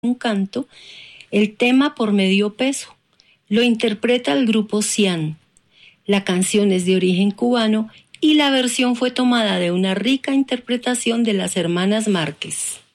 un canto, el tema por medio peso. Lo interpreta el grupo Cian. La canción es de origen cubano y la versión fue tomada de una rica interpretación de las hermanas Márquez.